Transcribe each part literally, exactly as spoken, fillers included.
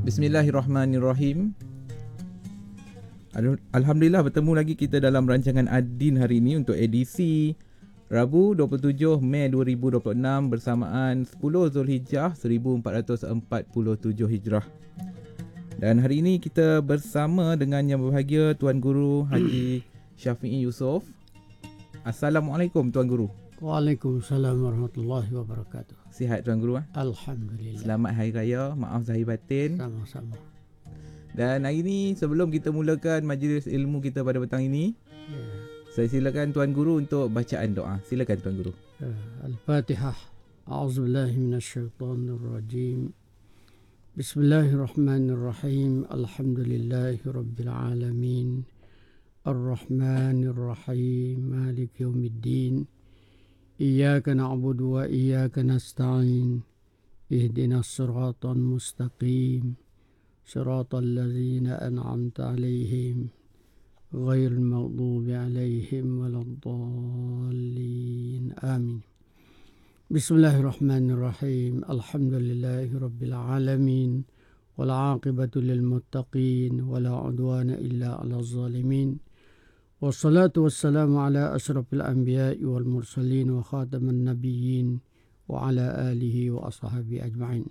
Bismillahirrahmanirrahim. Alhamdulillah bertemu lagi kita dalam rancangan Adin hari ini untuk edisi Rabu dua puluh tujuh Mei dua ribu dua puluh enam bersamaan sepuluh Zulhijjah seribu empat ratus empat puluh tujuh Hijrah. Dan hari ini kita bersama dengan yang berbahagia Tuan Guru Haji Syafi'i Yusof. Assalamualaikum Tuan Guru. Waalaikumsalam warahmatullahi wabarakatuh. Sihat Tuan Guru? Alhamdulillah. Selamat Hari Raya, maaf zahir batin. Sama-sama. Dan hari ini sebelum kita mulakan majlis ilmu kita pada petang ini, yeah, saya silakan Tuan Guru untuk bacaan doa. Silakan Tuan Guru. Al-Fatihah. A'udzubillahi minasyaitonirrajim. Bismillahirrahmanirrahim. Alhamdulillahi rabbil alamin. Ar-Rahmanir-Rahim. Maliki yaumiddin. Iyyaka na'budu wa iyyaka nasta'in. Ihdinas siratal mustaqim. Siratal ladzina an'amta 'alaihim ghairil maghdubi 'alaihim waladdallin. Amin. Bismillahirrahmanirrahim. Alhamdulillahi rabbil alamin. Wal 'aqibatu lil muttaqin wala 'udwana illa 'alal zalimin. Wassalatu wassalamu ala asyrafil anbiya'i wal mursalin wa khataman nabiyyin wa ala alihi wa ashabihi ajma'in.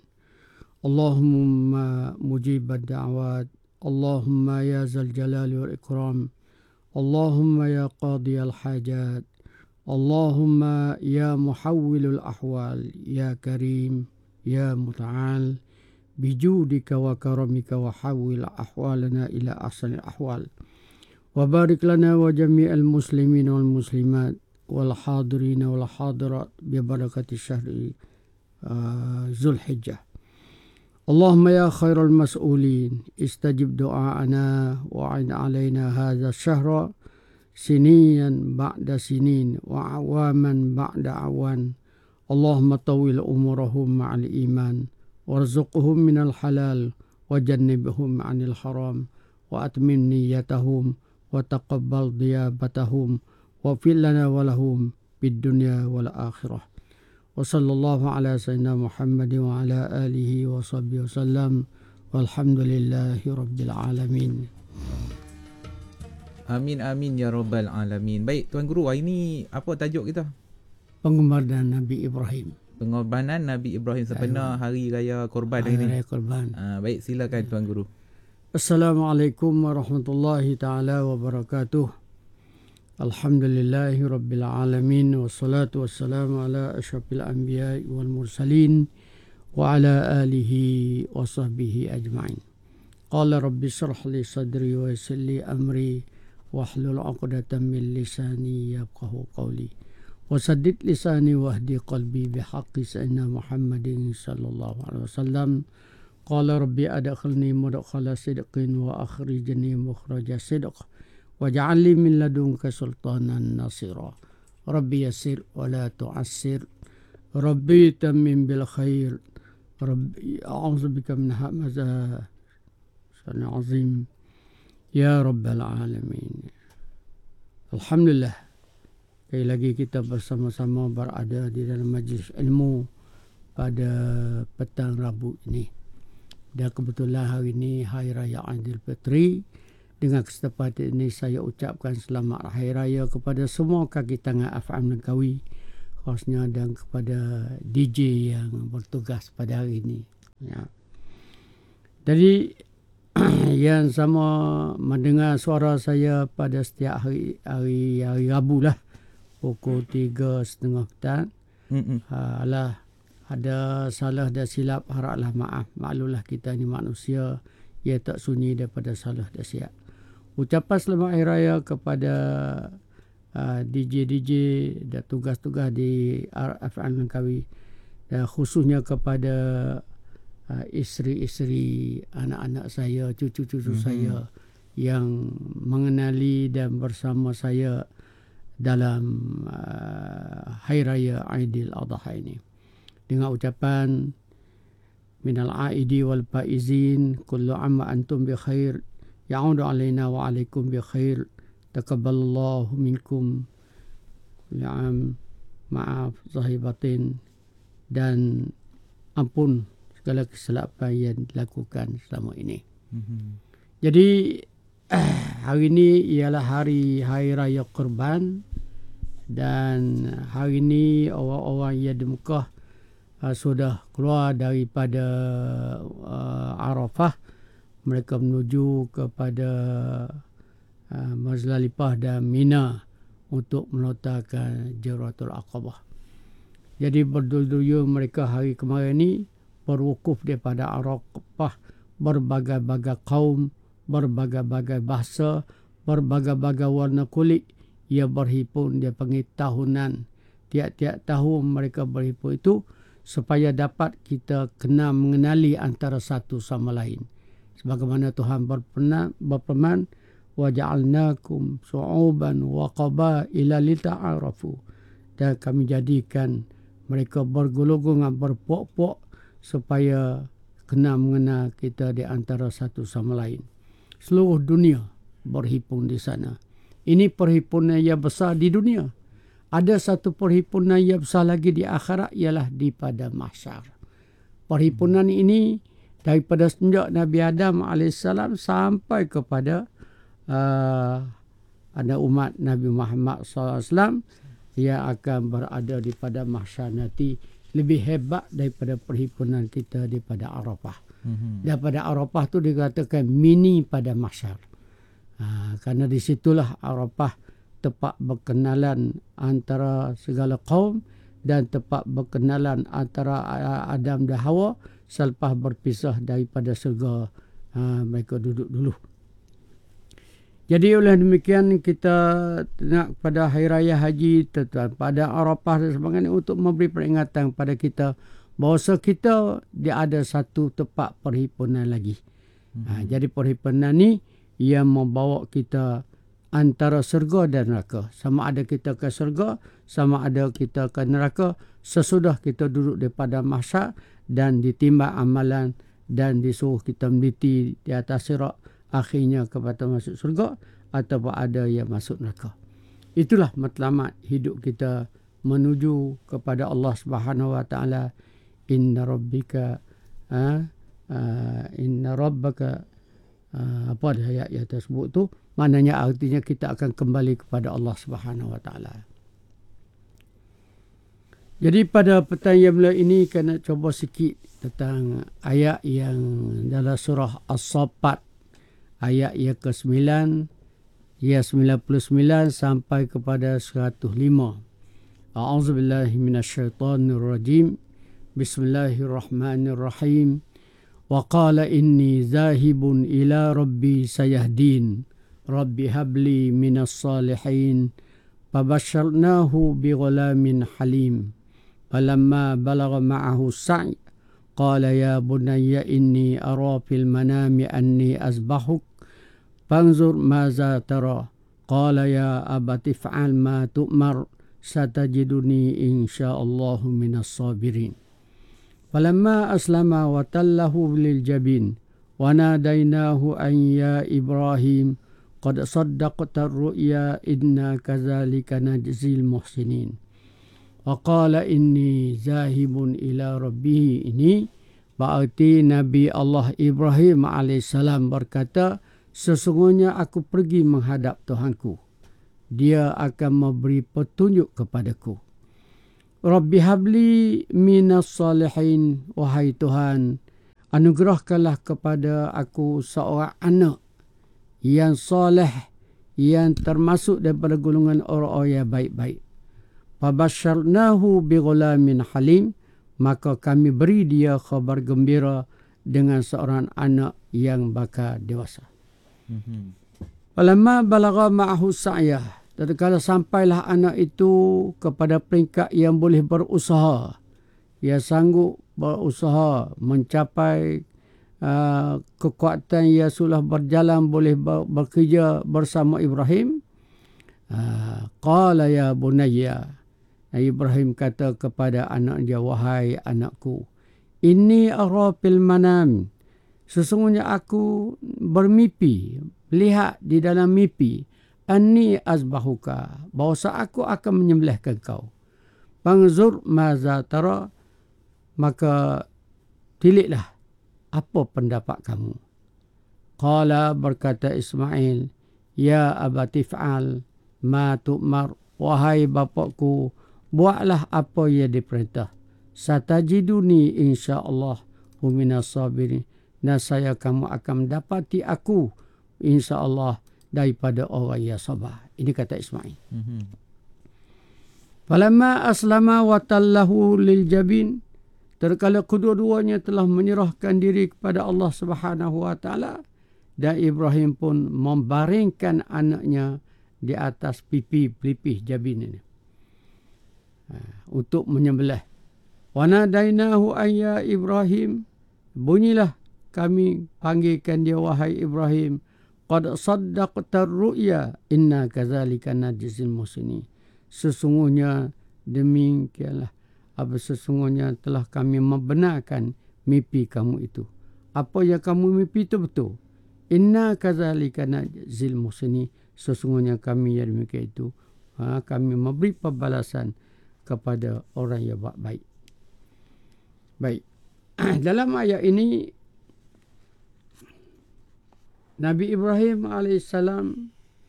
Allahumma mujibad da'wat, Allahumma ya zal jalali wal ikram, Allahumma ya qadiyal hajat, Allahumma ya muhawwilul ahwal, ya karim, ya muta'al, bijudika wa karamika wa hawwil ahwalana ila ahsanil ahwal. Wa barik lana wa jami'al muslimin wal muslimat wal hadirin wal hadirat bi barakati syahri uh, Zulhijjah. Allahumma ya khairal mas'ulin istajib du'a'ana wa'in alayna hadha syahra siniyan ba'da sinin wa awaman ba'da awan. Allahumma tawil umurahum ma'al iman warzuqhum minal halal wa jannibhum 'anil haram wa atmim niyyatahum wa taqabbal diyabatahum wa fil lana wa lahum bid dunya wal akhirah. Wa sallallahu ala sayyidina Muhammad wa ala alihi wa sahbihi wasallam walhamdulillahi rabbil alamin. Amin amin ya rabbal alamin. Baik Tuan Guru, hari ini apa tajuk kita? Pengorbanan Nabi Ibrahim. Pengorbanan Nabi Ibrahim sempena Hari Raya Korban hari ini. Hari Raya Korban. Ha, baik silakan Tuan Guru. Assalamualaikum warahmatullahi taala wabarakatuh. Alhamdulillahi rabbil alamin wassalatu wassalamu ala asyrafil anbiya'i wal mursalin wa ala alihi wa sahbihi ajma'in. Qala rabbi shrah li sadri wa yassir li amri wahlul 'uqdatam min lisani yafqahu qawli wa saddid lisani wahdi qalbi bihaqqi sayyidina Muhammadin sallallahu alaihi wasallam. Qala rabbi adkhilni mudkhala sidqin wa akhrijni mukhraja sidq waj'al li min ladunka sultanan nasira. Rabbi yassir wa la tu'assir, Rabbi tammim bil khair, Rabbi a'udzubika min hamazah syaitanir azim ya rabbal alamin. Alhamdulillah, sekali lagi kita bersama-sama berada di dalam majlis ilmu pada petang Rabu ini. Dan kebetulan hari ini Hari Raya Aidilfitri. Dengan kesempatan ini saya ucapkan selamat Hari Raya kepada semua kaki tangan Af'am Langkawi khususnya dan kepada D J yang bertugas pada hari ini. Ya. Jadi yang sama mendengar suara saya pada setiap hari hari, hari Rabu lah pukul tiga setengah petang. Ha, alah, ada salah dan silap, haraplah maaf. Maklumlah kita ni manusia, ia tak sunyi daripada salah dan silap. Ucapan selamat Hari Raya kepada uh, D J-D J dan tugas-tugas di R F M Langkawi dan khususnya kepada uh, isteri-isteri, anak-anak saya, cucu-cucu mm-hmm. saya yang mengenali dan bersama saya dalam uh, Hari Raya Aidil Adha ini. Dengan ucapan minal aidi wal faizin kullu amma antum bi khair ya'udu alaina wa alaikum bi khair taqabbalallahu minkum li'am ma'af zahibatin, dan ampun segala kesilapan yang dilakukan selama ini. Mhm. Jadi eh, hari ini ialah hari Hari Raya Kurban, dan hari ini orang-orang yang di Mekah uh, sudah keluar daripada uh, Arafah. Mereka menuju kepada uh, Muzdalifah dan Mina untuk melontarkan Jamratul Aqabah. Jadi berdua-dua mereka hari kemarin ni berwukuf daripada Arafah, berbagai-bagai kaum, berbagai-bagai bahasa, berbagai-bagai warna kulit. Ia berhimpun, dia panggil tahunan. Tiap-tiap tahun mereka berhimpun itu supaya dapat kita kenal mengenali antara satu sama lain. Sebagaimana Tuhan berfirman, berfirman waja'alnakum syu'uban wa qabaila lita'arafu. Dan kami jadikan mereka bergolongan, berpuak-puak supaya kenal mengenal kita di antara satu sama lain. Seluruh dunia berhimpun di sana. Ini perhimpunan yang besar di dunia. Ada satu perhimpunan yang besar lagi di akhirat, ialah di pada mahsyar. Perhimpunan ini daripada sejak Nabi Adam alaihissalam sampai kepada uh, ada umat Nabi Muhammad sallallahu alaihi wasallam yang akan berada di pada mahsyar nanti, lebih hebat daripada perhimpunan kita di pada Arafah. Mm-hmm. Daripada Arafah tu dikatakan mini pada mahsyar. Ha, kerana di situlah Arafah tempat berkenalan antara segala kaum dan tempat berkenalan antara Adam dan Hawa selepas berpisah daripada syurga. Ha, mereka duduk dulu. Jadi oleh demikian kita nak pada Hari Raya Haji tuan, pada Arafah dan sebagainya untuk memberi peringatan kepada kita bahawa kita dia ada satu tempat perhimpunan lagi. Hmm. Ha, jadi perhimpunan ni yang membawa kita antara syurga dan neraka. Sama ada kita ke syurga, sama ada kita ke neraka sesudah kita duduk di pada mahsyar dan ditimbang amalan dan disuruh kita meneliti di atas sirat, akhirnya kepada masuk syurga ataupun ada yang masuk neraka. Itulah matlamat hidup kita menuju kepada Allah Subhanahu wa taala. Inna rabbika uh, uh, inna rabbaka Uh, apa ada ayat yang tersebut tu, maknanya artinya kita akan kembali kepada Allah Subhanahu wa taala. Jadi pada petang yang mulia ini kena coba sikit tentang ayat yang dalam surah As-Saffat, ayat yang ke sembilan, ya sembilan puluh sembilan sampai kepada seratus lima. A'udzubillahi minasyaitonirrajim. Bismillahirrahmanirrahim. وقال إني ذاهب إلى ربي سيهدين ربي هب لي من الصالحين فبشرناه بغلام حليم فلما بلغ معه السعي قال يا بني إني أرى في المنام أني أذبحك فانظر ماذا ترى قال يا أبت افعل ما تؤمر ستجدني إن شاء الله من الصابرين فلما أسلم وتله للجبين وناديناه أن يا إبراهيم قد صدقت الرؤيا إنا كذلك نجزي المحسنين وقال إني ذاهب إلى ربه. Ini berarti Nabi Allah Ibrahim alaihissalam berkata, sesungguhnya aku pergi menghadap Tuhanku, dia akan memberi petunjuk kepadaku. Rabbi habli minas salihin, wahai Tuhan, anugerahkanlah kepada aku seorang anak yang soleh, yang termasuk daripada golongan orang-orang yang baik-baik. Fabasyarnahu bighulamin halim, maka kami beri dia khabar gembira dengan seorang anak yang bakal dewasa. Falamma balagha ma'ahu sa'yah, tatkala sampailah anak itu kepada peringkat yang boleh berusaha, ia sanggup berusaha mencapai uh, kekuatan ia sudah berjalan boleh ber, bekerja bersama Ibrahim. Uh, qala ya bunayya, Ibrahim kata kepada anak dia, wahai anakku, inni ara fil manam, sesungguhnya aku bermimpi, lihat di dalam mimpi, anni azbahuka, bahawa aku akan menyembelihkan kau. Fangzur maza tara, maka Pilihlah apa pendapat kamu. Qala, berkata Ismail, ya abati fa'al ma tu'mar. Wahai bapakku, buatlah apa yang diperintah. Satajiduni insya-Allah minas sabirin. Dan saya kamu akan mendapati aku insya-Allah daripada orang yang sabar. Ini kata Ismail. Mm-hmm. Falamma aslama wa tallahu lil jabin. Terkala kedua-duanya telah menyerahkan diri kepada Allah Subhanahu wa taala, dan Ibrahim pun membaringkan anaknya di atas pipi pelipis jabin ini ha, untuk menyembelih. Wa nadainahu ayya Ibrahim. Bunyilah kami panggilkan dia, wahai Ibrahim. Qad saddaqta ar-ru'ya inna kadzalika najzil muhsinin. Sesungguhnya demikianlah apa sesungguhnya telah kami membenarkan mimpi kamu itu. Apa yang kamu mimpi itu betul. Inna kadzalika najzil muhsinin. Sesungguhnya kami yang demikian itu, ha, kami memberi pembalasan kepada orang yang buat baik. Baik. Dalam ayat ini Nabi Ibrahim alaihissalam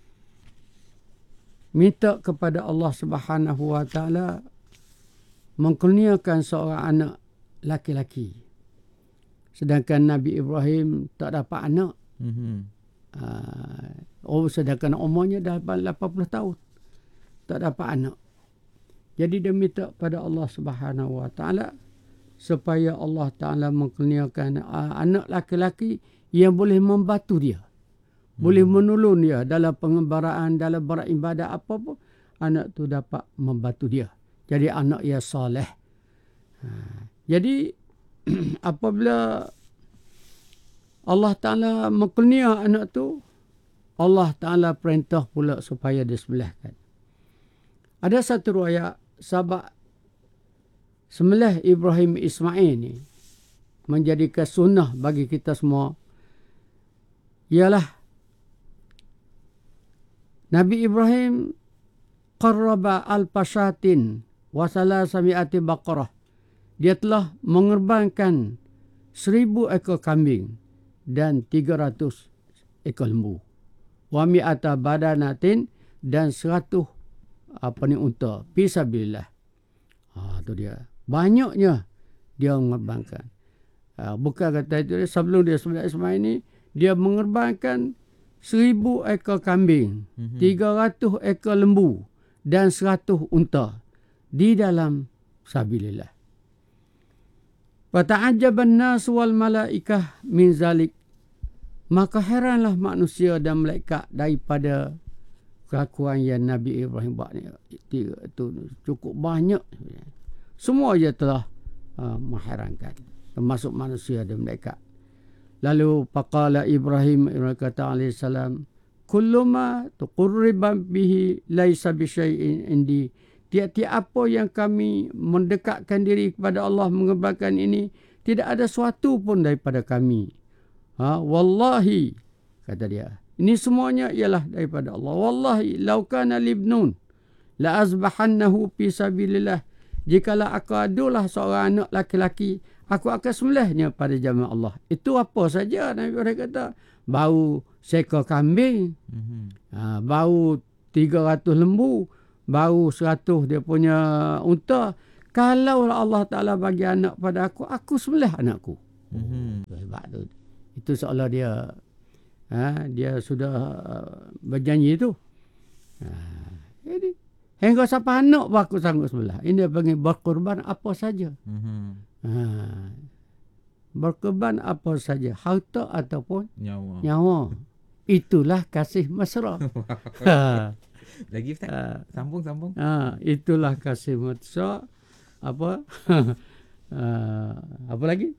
minta kepada Allah Subhanahu wa taala mengkurniakan seorang anak laki-laki. Sedangkan Nabi Ibrahim tak dapat anak. Mm-hmm. Uh, oh, sedangkan umurnya dah lapan puluh tahun. Tak dapat anak. Jadi dia minta pada Allah Subhanahu wa taala supaya Allah Taala mengkurniakan uh, anak laki-laki yang boleh membantu dia. Hmm. Boleh menolong dia dalam pengembaraan, dalam beribadah apa pun, anak tu dapat membantu dia. Jadi anak yang soleh. Ha. Jadi apabila Allah Taala mengkurnia anak tu, Allah Taala perintah pula supaya disembelihkan. Ada satu riwayat sahabat sembelih Ibrahim Ismail ni menjadikan sunnah bagi kita semua. Ialah Nabi Ibrahim qarraba al-pashatin wa salasami'ati baqarah. Dia telah mengorbankan seribu ekor kambing dan tiga ratus ekor lembu. Wa mi'ata badanatin dan seratus apa ni unta. Fisabilillah. Ha, tu dia. Banyaknya dia mengorbankan. Ha, bukan kata itu sebelum dia sembelih Ismail ni, dia mengorbankan seribu ekor kambing, mm-hmm. tiga ratus ekor lembu dan seratus unta di dalam sabilillah. Fata'ajjaban nas wal malaikah min zalik. Maka heranlah manusia dan malaikat daripada kelakuan yang Nabi Ibrahim buat ni. Itu cukup banyak. Semua dia telah uh, mengherankan, termasuk manusia dan malaikat. Lalu faqala Ibrahim kata alaihi salam, kullu ma tuqarriba bihi laisa bi syai'in indi. Tiap-tiap apa yang kami mendekatkan diri kepada Allah mengebarkan ini, tidak ada sesuatu pun daripada kami. Ha, wallahi, kata dia, ini semuanya ialah daripada Allah. Wallahi law kana libnun la azbahannahu fi sabilillah. Jikalau aku adalah seorang anak laki-laki, aku akan sembelihnya pada jalan Allah. Itu apa saja Nabi Ibrahim kata. Bau seekor kambing, mm-hmm. ha, bau tiga ratus lembu, bau seratus dia punya unta. Kalau Allah Ta'ala bagi anak pada aku, aku sembelih anakku. Mm-hmm. Hebat tu. Itu seolah dia ha, dia sudah uh, berjanji itu. Ha, jadi hingga siapa anak pun aku sanggup sebelah. Ini panggil berkorban apa saja. Mm-hmm. Ha. Berkorban apa saja. Harta ataupun nyawa. nyawa. Itulah kasih mesra. Ha. Lagi Ustaz? Ha. Sambung, sambung. Ha. Itulah kasih mesra. Apa? ha. Apa lagi?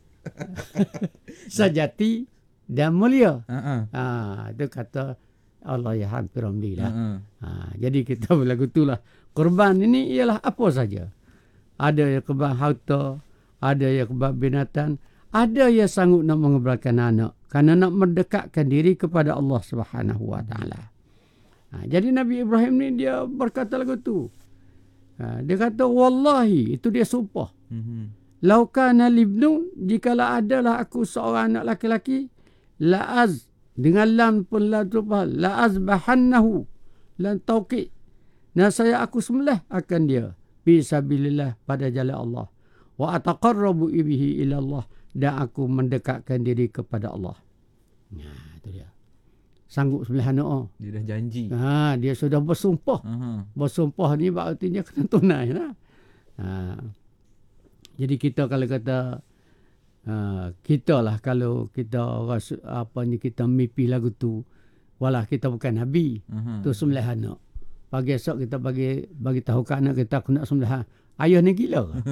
Sejati dan mulia. Uh-uh. Ha. Itu kata Allah ya hampir ambil lah. Uh-huh. Ha, jadi kita berlagu itulah. Korban ini ialah apa saja. Ada yang korban harta, ada yang korban binatang, ada yang sanggup nak mengebarkan anak kerana nak mendekatkan diri kepada Allah Subhanahu wa taala. Ha, jadi Nabi Ibrahim ni dia berkata lagu tu. Ha, dia kata wallahi, itu dia sumpah. Uh-huh. lau kana libnu, jikalau adalah aku seorang anak laki-laki, la'az, dengan lam pun la tubah, la'azbahannahu, lan tauqid, dan saya aku sembelih akan dia fi sabilillah, pada jalan Allah, wa ataqarrabu bihi ila Allah, dan aku mendekatkan diri kepada Allah. Nah, itu dia. Sanggup sembelih anak. Oh. Dia dah janji. Ha, dia sudah bersumpah. Aha. Bersumpah ni berartinya kena tunai lah. Ha. Jadi kita kalau kata uh, kita lah kalau kita rasa apa ni kita mimpi lagu tu, walah kita bukan nabi, Aha. tu sembelih anak. Pagi esok kita bagi bagi tahu ke anak kita aku nak sembelih. Ayah ni gila ke?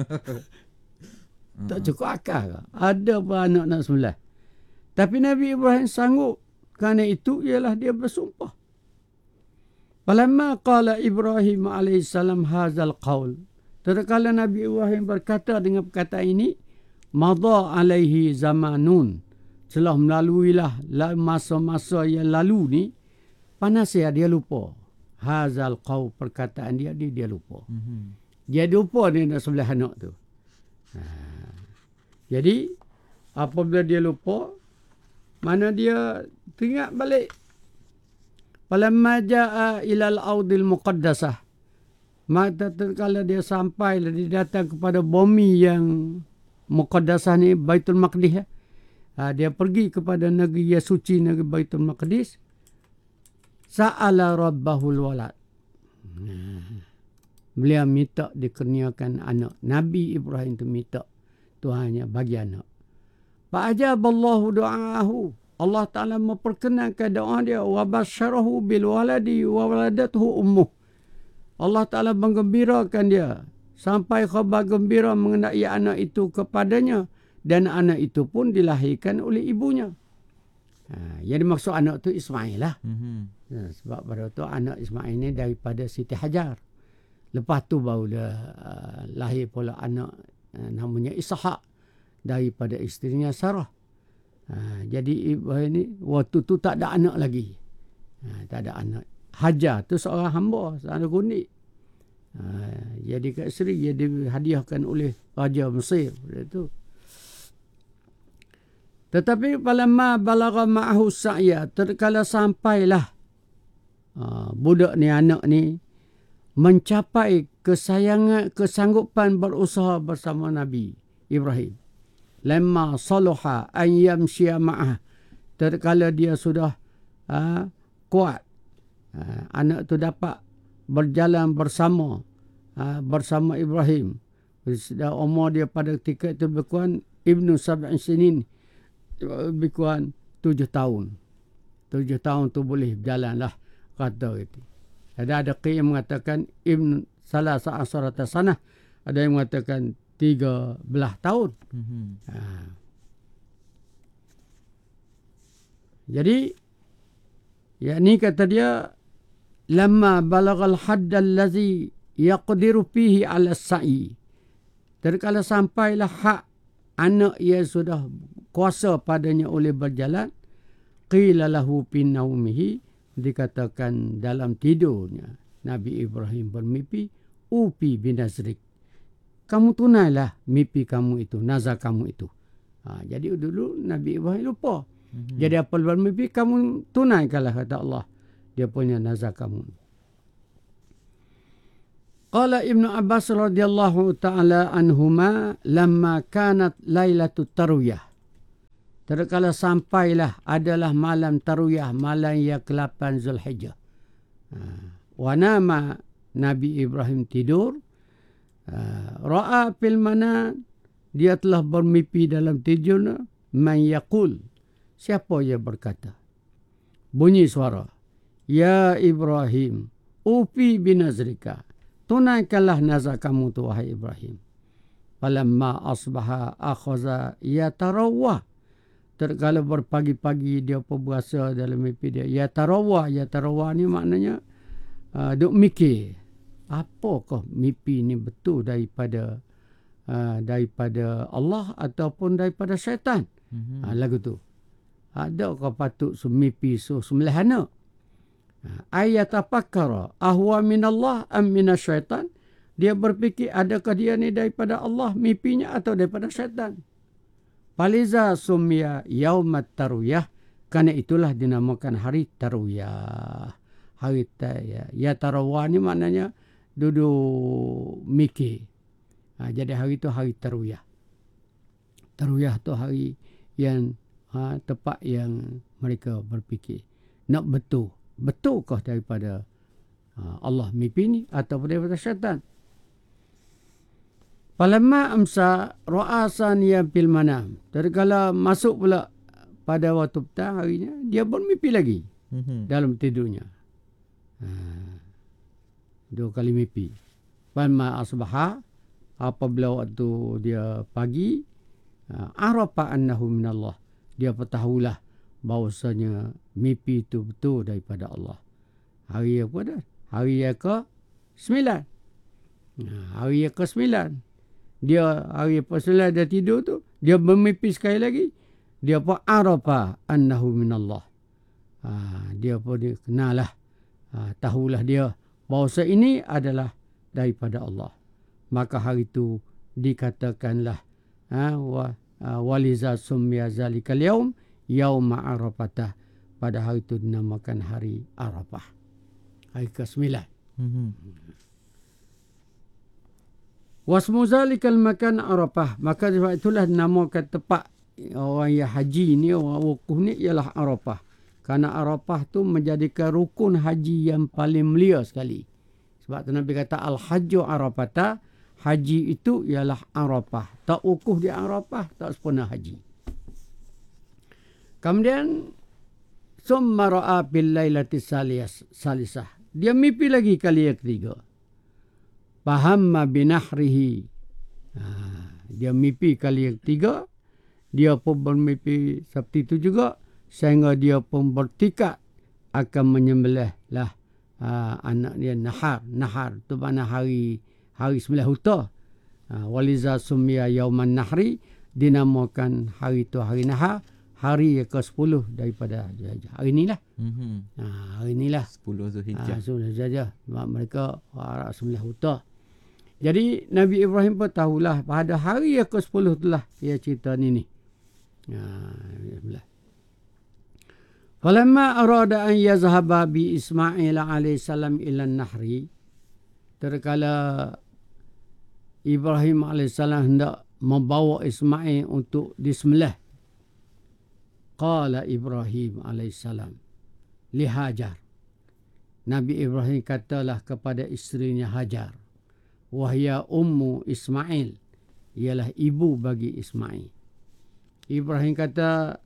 Tak cukup akal ke? Ada pun anak nak sembelih. Tapi Nabi Ibrahim sanggup. Kerana itu ialah dia bersumpah. Falamma qala Ibrahim alaihissalam hazal qaul. Tatkala Nabi Ibrahim berkata dengan perkataan ini, madha alaihi zamanun. Telah melaluilah masa-masa yang lalu ni, panas ya dia lupa. Hazal qaul, perkataan dia, dia, dia lupa. Mm-hmm. Dia lupa dia nak sebelah anak tu. Ha. Jadi, apabila dia lupa, mana dia teringat balik. Falamma jaa ilal audil muqaddasah. Maka tatkala dia sampai, dia datang kepada bumi yang muqaddasah ni, Baitul Maqdis. Ha, dia pergi kepada negeri yang suci, negeri Baitul Maqdis. Sa'ala rabbahul walad. Hmm. Beliau minta dikurniakan anak. Nabi Ibrahim tu minta Tuhannya bagi anak. Fa'ajaballahu du'aahu. Allah Ta'ala memperkenankan doa dia. Wa basyarahu bil waladi wa waladatuhu ummuh. Allah Ta'ala menggembirakan dia. Sampai khabar gembira mengenai anak itu kepadanya. Dan anak itu pun dilahirkan oleh ibunya. Ha, yang dimaksud anak tu Ismail lah. Mm-hmm. Ha, sebab pada tu anak Ismail ni daripada Siti Hajar. Lepas tu baru dia uh, lahir pula anak uh, namanya Ishaq. Daripada isterinya Sarah. Ha, jadi Ibrahim ni waktu tu tak ada anak lagi. Ha, tak ada anak. Hajar tu seorang hamba, seorang kunik. Ha, jadi kat isteri dia dihadiahkan oleh Raja Mesir. Itu. Tetapi falamma balagha ma'ahu sa'ya, tatkala sampailah uh, budak ni, anak ni mencapai kesayangan, kesanggupan berusaha bersama Nabi Ibrahim. Lamma salaha an yamshiya ma'ah, tatkala dia sudah uh, kuat, uh, anak tu dapat berjalan bersama uh, bersama Ibrahim. Sudah umur dia pada ketika itu lebih kurang ibnu sab'in sinin, lebih kurang tujuh tahun. Tujuh tahun tu boleh berjalan lah, kata itu. Ada ada qiyam mengatakan ibn salah sa'asarata sanah. Ada yang mengatakan tiga belah tahun. Mm-hmm. Ha. Jadi, ya ni kata dia, lamma balagal hadd allazi yaqdiru fihi ala sa'i. Tatkala sampailah hak anak yang sudah kuasa padanya oleh berjalan, qila lahu fi naumihi, dikatakan dalam tidurnya Nabi Ibrahim bermimpi, upi binazrik, kamu tunailah mimpi kamu itu, nazar kamu itu. Ha, jadi dulu Nabi Ibrahim lupa. Mm-hmm. Jadi apa bermimpi kamu tunaikanlah, kata Allah, dia punya nazar kamu. Qala Ibnu Abbas radhiyallahu ta'ala anhuma lamma kanat lailatut tarwiyah. Tatkala sampailah adalah malam tarwiyah, malam yang ke lapan Zulhijjah. Ha. Wa nama, Nabi Ibrahim tidur. Ha. Ra'a fil manan, dia telah bermimpi dalam tidurnya, man yaqul, siapa yang berkata. Bunyi suara, ya Ibrahim, ufi binazrika, tunaikanlah nazar kamu tu wahai Ibrahim. Falamma asbaha akhaza yatarawwa, tatkala berpagi-pagi dia berpuasa dalam mimpi dia. Ya tarawah, ya tarawah ni maknanya uh, duk mikir. Apakah mimpi ni betul daripada uh, daripada Allah ataupun daripada syaitan? Mm-hmm. Uh, lagu tu. Adakah patut semimpi so sembelih anak? Uh, ayat tafakkara ahwa minallah am minasyaitan? Dia berfikir adakah dia ni daripada Allah mimpinya atau daripada syaitan. Faliza sumya yaumat tarwiyah. Karena itulah dinamakan hari tarwiyah. Hari tarwiyah. Ya tarawah ni maknanya duduk mikir. Ha, jadi hari itu hari tarwiyah. Tarwiyah tu hari yang ha, tepat yang mereka berfikir. Nak betul. Betulkah daripada ha, Allah mimpi ni atau daripada syaitan? Falamma amsa ra'asaniya bil manam. Tatkala masuk pula pada waktu petang harinya, dia pun mimpi lagi mm-hmm. dalam tidurnya. Ha, dua kali mimpi. Falamma asbaha, apabila waktu dia pagi, ha, arafa annahu minallah. Dia ketahuilah bahawasanya mimpi itu betul daripada Allah. Hari apa dah? Hari yang ke sembilan. Ha, hari yang ke sembilan. Dia hari yang ke sembilan dia tidur tu, dia bermimpi sekali lagi. Dia pun arafa annahu minallah. Ha, dia pun dia kenalah. Ha, tahulah dia bahawa ini adalah daripada Allah. Maka hari itu dikatakanlah ha, wa, uh, waliza sumya zalikal yaum yauma arafatah. Pada hari itu dinamakan hari Arafah. Hari ke sembilan. Mm-hmm. Wasmu zalikal makan Arafah. Maka sebab itulah dinamakan tempat orang yang haji ni, orang wukuf ni ialah Arafah. Karena Arafah tu menjadikan rukun haji yang paling mulia sekali. Sebab tu Nabi kata al-hajju Arafata. Haji itu ialah Arafah. Tak wukuf di Arafah, tak sempurna haji. Kemudian summa ra'a bil lailati salisah. Dia mimpi lagi kali yang ketiga. Fahamma binahrihi. Ha, dia mimpi kali yang ketiga. Dia pun bermimpi seperti itu juga. Sehingga dia pun bertikad akan menyembelih lah ha, anak dia nahar. Nahar itu mana hari hari sembelih huta. Ha, waliza sumya yauman nahri. Dinamakan hari itu hari nahar. Hari ke sepuluh daripada hari inilah. Mm-hmm. Ha, hari inilah. sepuluh Zulhijjah. Ha, sepuluh Zulhijjah. Mereka Arab sembelih huta. Jadi Nabi Ibrahim pun tahulah pada hari yang ke sepuluh itulah dia cerita ni ni. Ha, falamma arada an yazhaba bi Ismail alaihi salam ila nahri. Terkala Ibrahim alaihi salam hendak membawa Ismail untuk disembelih. Qala Ibrahim alaihissalam li Hajar. Nabi Ibrahim katalah kepada isterinya Hajar. Wahya ummu Ismail. Ialah ibu bagi Ismail. Ibrahim kata,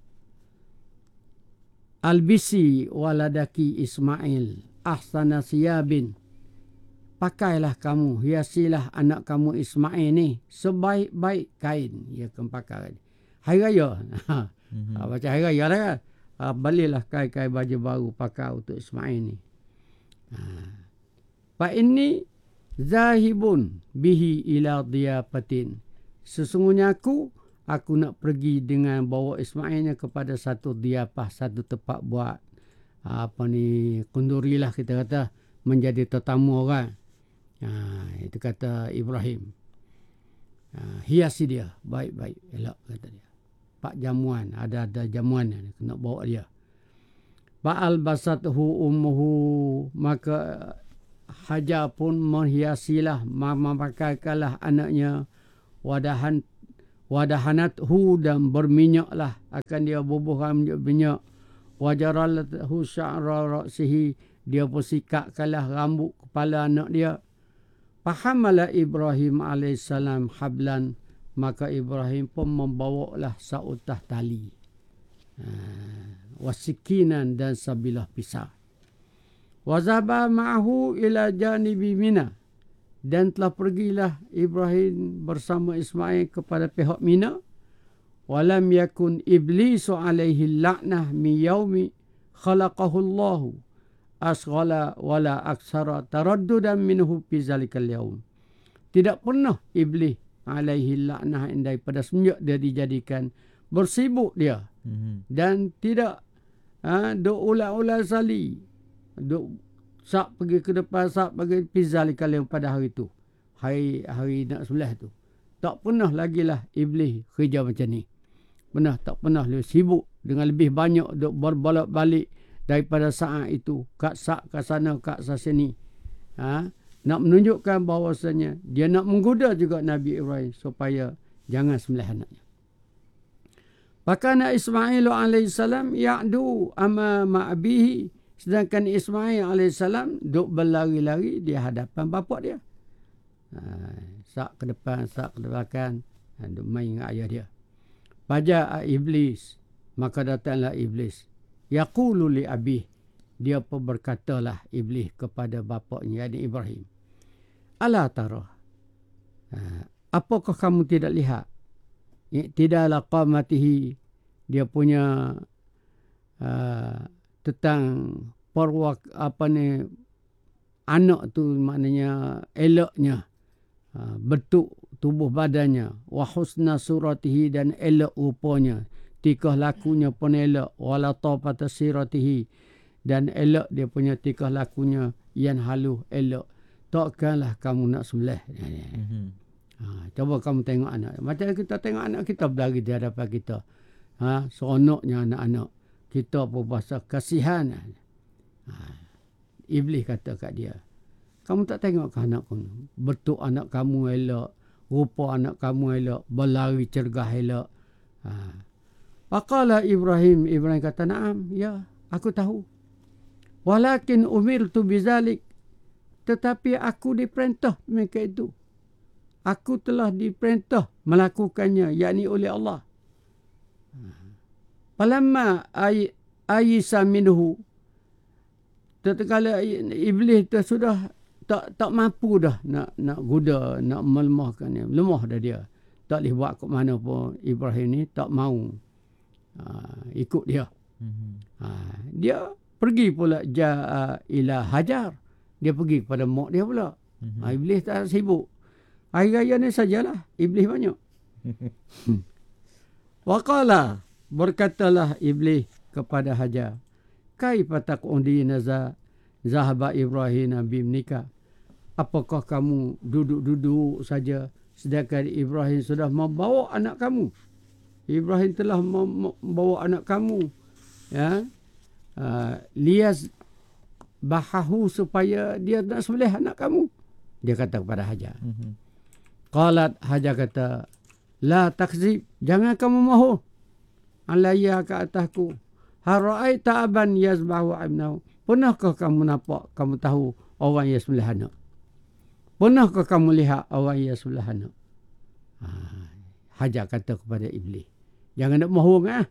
albisi waladaki Ismail ahsana siyabin. Pakailah kamu, hiasilah anak kamu Ismail ni sebaik-baik kain. Ia akan pakai. Hari Raya. Mm-hmm. Ha, macam hari raya lah kan. Ha, belilah kain-kain baju baru pakai untuk Ismail ni. Fa inni zahibun bihi ila diyapatin. Sesungguhnya aku, aku nak pergi dengan bawa Ismailnya kepada satu diapah, satu tempat buat apa ni, kunduri lah kita kata, menjadi tetamu orang. Ha, itu kata Ibrahim. Ha, hiasi dia baik-baik, elok kata dia. Pak jamuan, ada-ada jamuan yang kena bawa dia. Ba'al basathu ummuhu, maka Hajar pun menghiasilah, memakaikanlah anaknya wadahan wadahanathu, dan berminyaklah akan dia bubuhkan minyak. Wajaralhu sya'ra ra'sihi, dia pun sikatkanlah rambut kepala anak dia. Fahamala Ibrahim alaihissalam hablan, maka Ibrahim pun membawalah sautah tali, ha, wasikinan dan sabilah pisau. Wazaba ma'ahu ila janibi Mina, dan telah pergilah Ibrahim bersama Ismail kepada pihak Mina. Walam yakun iblisu alaihi la'nah min yaumi khalaqahu Allahu asghala wala aksara taraddudan minhu fi zalikal yaum. Tidak pernah iblis alaihi la'nah daripada semenjak dia dijadikan bersibuk dia, mm-hmm. dan tidak ha, duk ulang-ulang sali, duk sak pergi ke depan, sak pergi pizali kali pada hari itu. hari hari nak sembelih tu. Tak pernah lagi lah iblis kerja macam ni. Pernah tak pernah dia sibuk dengan lebih banyak duk berbolak-balik daripada saat itu. Kat sak ke sana, kat sini. Ha? Nak menunjukkan bahawasanya dia nak menggoda juga Nabi Ibrahim supaya jangan sembelih anaknya. Fakana Ismail alaihissalam ya'du amama abihi. Sedangkan Ismail alaihissalam duk berlari-lari di hadapan bapa dia. Ha, sak ke depan, sak ke belakang. Ha, duk main dengan ayah dia. Faja'a iblis. Maka datanglah iblis. Yaqulu li abih. Dia pun berkatalah iblis kepada bapaknya, yakni Ibrahim. Ala tara. Ha, apakah kamu tidak lihat? Tidaklah qamatihi. Dia punya uh, tentang perwak apa ni anak tu, maknanya eloknya, uh, bentuk tubuh badannya, wa husna suratihi, dan elok rupanya, tikah lakunya pun elok, wala tafata siratihi, dan elok dia punya tikah lakunya yang halus elok. Takkanlah kamu nak sembelih. Mm-hmm. Ha, coba kamu tengok anak. Macam kita tengok anak kita berlari di hadapan kita. Ha, seronoknya anak-anak. Kita pun bahasa kasihan. Ha, iblis kata kat dia, kamu tak tengok ke anak kamu? Bentuk anak kamu elok, rupa anak kamu elok, berlari cergah elok. Ha. Faqala Ibrahim, Ibrahim kata, "Na'am, ya, aku tahu. Walakin umirtu bizalik." Tetapi aku diperintah mereka itu. Aku telah diperintah melakukannya, yakni oleh Allah. Falamma ay ayisa minhu. Tatkala iblis itu sudah tak tak mampu dah nak nak goda, nak melemahkannya. Lemah dah dia. Tak boleh buat ke mana pun. Ibrahim ni tak mau uh, ikut dia. Mm-hmm. Uh, dia pergi pula ja'a ila Hajar. Dia pergi kepada mak dia pula. Mm-hmm. Uh, iblis tak sibuk. Hari raya ni sajalah iblis banyak. Waqala, berkatalah iblis kepada Hajar, kaifa taq'udina za zahaba Ibrahim bimnika. Apakah kamu duduk-duduk saja sedangkan Ibrahim sudah membawa anak kamu? Ibrahim telah membawa anak kamu, ya, uh, lias bahahu, supaya dia nak sembelih anak kamu. Dia kata kepada Hajar. Mm-hmm. Qalat, Hajar kata, la takzib, jangan kamu mahu alayya ke atasku. Hara'aita aban yazbahu ibnahu. Pernahkah kamu nampak, kamu tahu orang yang sembelih anak? Pernahkah kamu lihat orang yang sembelih anak? Ha, Hajar kata kepada iblis, jangan nak mahu ah.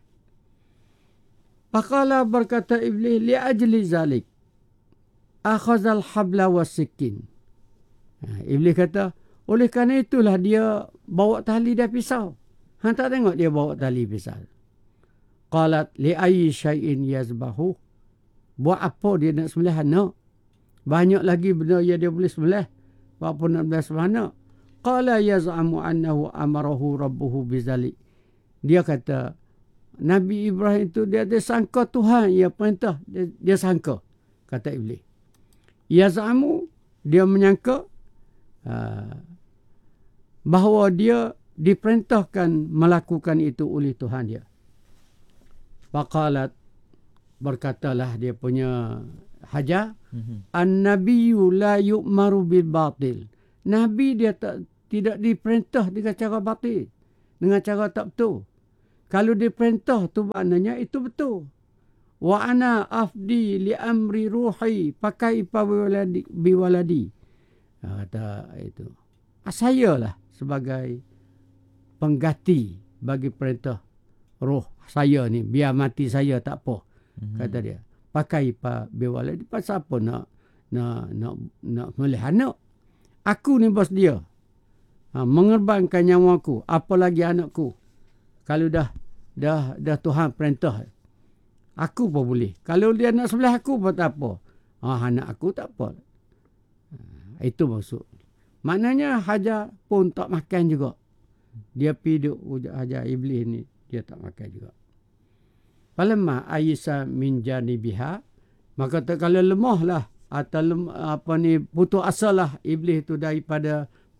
Faqala, berkata iblis, li ajli zalik akhazal habla wasikin. Ha, iblis kata, oleh kerana itulah dia bawa tali dan pisau. Han tak tengok dia bawa tali pisau. Qalat li ayyi syai'in yazbahu. Buat apa dia nak sembelih anak? Banyak lagi benda yang dia boleh sembelih. Buat apa nak sembelih anak? Qala yaz'amu annahu amarahu rabbuhu bizalik. Dia kata, Nabi Ibrahim itu dia, dia sangka Tuhan yang perintah. Dia, dia sangka. Kata iblis. Yaz'amu, dia menyangka uh, bahawa dia diperintahkan melakukan itu oleh Tuhan dia. Faqalat, berkatalah dia punya Hajar, mm-hmm. An-nabiyyu la yu'maru bil batil. Nabi dia tak, tidak diperintah dengan cara batil, dengan cara tak betul. Kalau diperintah tu maknanya itu betul. Wa ana afdi li amri ruhi pakai biwaladi biwaladi. Kata itu. Saya lah sebagai pengganti bagi perintah roh saya ni, biar mati saya tak apa. Mm-hmm. Kata dia. Pakai pa biwaladi, pasal apa nak nak nak nak melih anak? Aku ni bos dia. Ha, mengorbankan nyawaku, apalagi anakku. Kalau dah dah dah Tuhan perintah, aku pun boleh. Kalau dia nak sebelah aku pun tak apa. Ha, anak aku tak apa. Ha, itu maksud. Maknanya Hajar pun tak makan juga. Dia pergi duduk Hajar, iblis ni, dia tak makan juga. Falamma ayisa min janibiha, maka kalau lemahlah atau lem, apa ni putus asa lah iblis tu daripada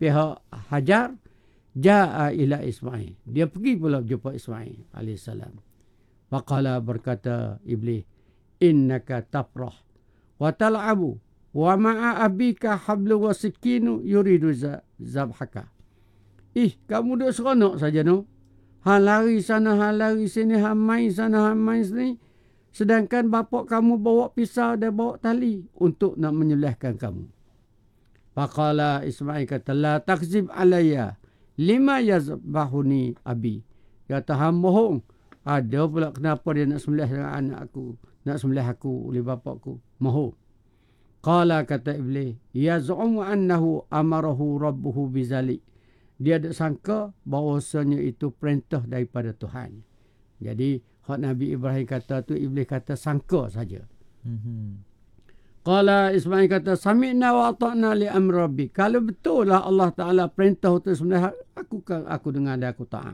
pihak Hajar, ja'a ila Ismail. Dia pergi pula jumpa Ismail alaihissalam. Faqala, berkata Iblis, innaka tafrah wa tal'abu wa ma'a abika hablu wa sikinu yuridu zabhaka. Ih, kamu duk seronok saja no. Ha lari sana, ha lari sini, ha main sana, ha main sini. Sedangkan bapak kamu bawa pisau dan bawa tali untuk nak menyembelihkan kamu. Faqala, Ismail kata, la takzib alayya lima yazbahuni abi. Kata, hang bohong. Ada pula kenapa dia nak sembelih dengan anak aku, nak sembelih aku oleh bapakku. Mahu. Qala, kata Iblis, yaz'umu annahu amarahu rabbuhu bizalik. Dia ada sangka bahawasanya itu perintah daripada Tuhan. Jadi hak Nabi Ibrahim kata tu, Iblis kata sangka saja. Mm-hmm. Qala, Ismail kata, sami'na wa ata'na li amri rabbi. Kalau betul lah Allah Ta'ala perintah untuk sembelih aku, aku dengar dan aku taat.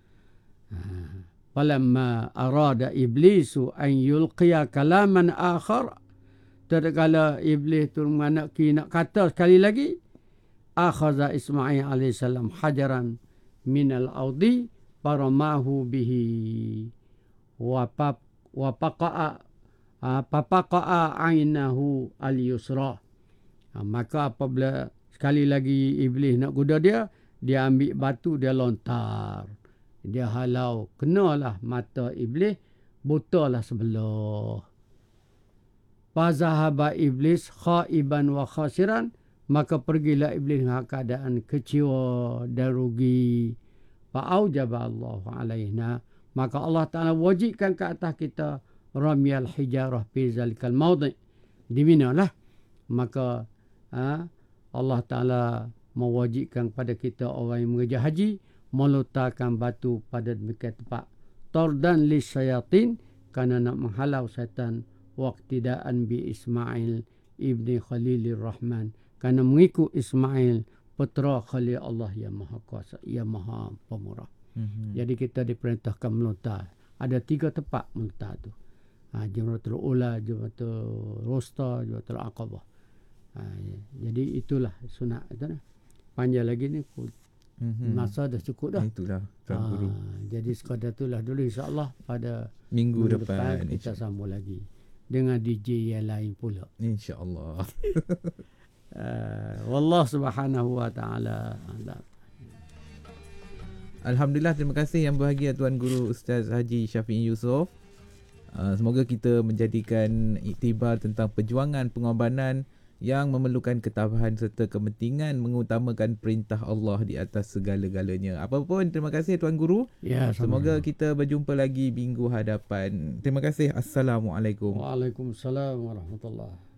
Falamma arada iblisu an yulqiya kalaman akhar. Tatkala Iblis tu nak nak kata sekali lagi, akhadha Ismail alaihissalam hajaran minal ardi faramahu bihi wa pap wa paqa'a papaqa'a ainahu al-yusra. Maka apabila sekali lagi Iblis nak goda dia, dia ambil batu, dia lontar. Dia halau, kenalah mata Iblis, butalah sebelah. Fazahaba Iblis khaiban wa khasiran. Maka pergilah Iblis dengan keadaan kecewa dan rugi. Fa'aujaba Allah alaihna. Maka Allah Ta'ala wajibkan ke atas kita ramyal hijarah fi zalikal mawdi'. Di mana lah? Maka ha, Allah Ta'ala mewajibkan pada kita orang yang mengerja haji meletakkan batu pada demikian tempat. Tardan li syayatin, kerana nak menghalau syaitan. Waqtidaan bi Ismail ibni Khalilur Rahman, kerana mengikut Ismail putra Khalil Allah yang maha kuasa, yang maha pemurah. Mm-hmm. Jadi kita diperintahkan melontar. Ada tiga tempat melontar tu. Ha, Jamratul Ula, Jamratul Wusta, Jamratul Aqabah. Ha, jadi itulah sunat itu. Panjang lagi ni. Mm-hmm. Masa dah cukup dah. Itulah Tuan ha, Guru. Jadi sekadar itulah dulu, insya-Allah pada minggu, minggu depan, depan kita sambung lagi dengan D J yang lain pula. Insya-Allah. uh, wallah subhanahu wa ta'ala. Alhamdulillah, terima kasih yang berbahagia Tuan Guru Ustaz Haji Syafi'i Yusof. Uh, semoga kita menjadikan iktibar tentang perjuangan pengorbanan yang memerlukan ketabahan serta kepentingan mengutamakan perintah Allah di atas segala-galanya. Apapun, terima kasih Tuan Guru. Ya, semoga kita berjumpa lagi minggu hadapan. Terima kasih. Assalamualaikum. Waalaikumsalam warahmatullahi